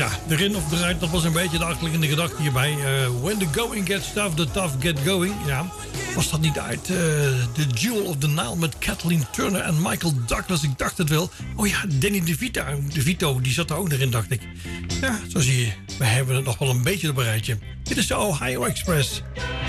Ja, erin of eruit, dat was een beetje de achterliggende gedachte hierbij. When the going gets tough, the tough get going. Ja, was dat niet uit The Jewel of the Nile met Kathleen Turner en Michael Douglas? Ik dacht het wel. Oh ja, Danny DeVito, die zat er ook nog in, dacht ik. Ja, zo zie je, we hebben het nog wel een beetje op een rijtje. Dit is de Ohio Express.